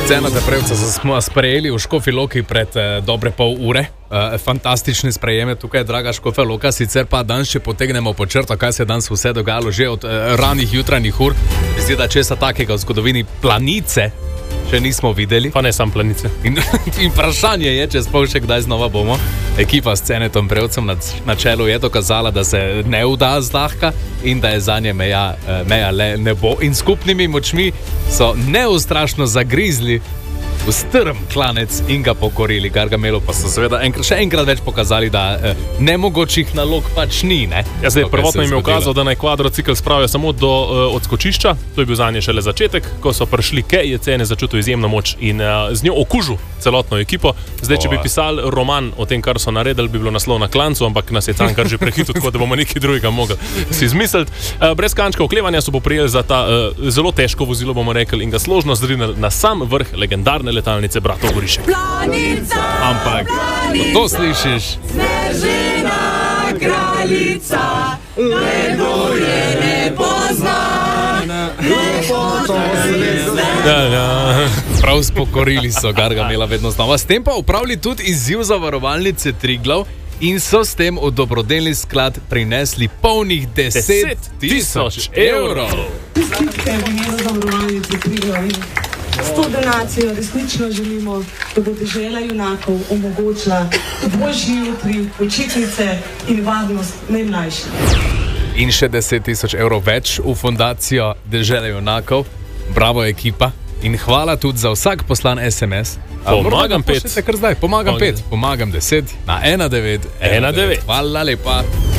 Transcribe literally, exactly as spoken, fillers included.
Ceno te prevca smo sprejeli v Škofji Loki pred eh, dobre pol ure. Eh, fantastične sprejeme tukaj, draga Škofja Loka. Sicer pa danes, če potegnemo po črto, kaj se danes vse dogajalo že od eh, ranih jutranjih ur. Zdi, da česa takega v zgodovini planice še nismo videli. Pa ne sam planice. In, in vprašanje je, če sploh še kdaj znova bomo. Ekipa s Cenetom Prevcem na, na čelu je dokazala, da se ne vda zlahka in da je zanje meja, meja le nebo. In skupnimi močmi so neustrašno zagrizli v strm klanec in ga pokorili. Gargamelu pa so seveda enkrat, še enkrat več pokazali, da eh, nemogočih nalog pač ni. Ne? Ja, zdaj, prvotno jim je ukazal, da naj kvadrocikl spravijo samo do uh, odskočišča. To je bil zanje šele začetek. Ko so prišli ke, je Cene začutil izjemno moč in uh, z njo okužil celotno ekipo. Zdaj, če bi pisali roman o tem, kar so naredili, bi bilo naslov Na klancu, ampak nas je Cankar že prehitil, tako da bomo nekaj drugega mogli si izmisliti. Uh, brez kančka oklevanja so poprijeli za ta uh, zelo težko vozilo, bomo rekli, in ga složno zdrinili na sam vrh legendarne letalnice Bratov Gorišek. Planica, Ampak, planica, to slišiš? Snežena kraljica, nebo je ne pozna, lepoto zvezde. Ja, ja. Prav spokorili so Gargamela vedno znova. S tem pa upravili tudi izziv zavarovalnice Triglav in so s tem v dobrodelni sklad prinesli polnih deset tisoč evrov. S to donacijo resnično želimo, da bo dežela junakov omogočila boljši jutri, počitnice in varnost najmlajših. In še deset tisoč evrov več v fundacijo Dežele junakov. Bravo, ekipa. In hvala tudi za vsak poslan es em es. Pomagam pet. Pomagam pet. Pomagam deset na ena devet ena devet. Hvala lepa.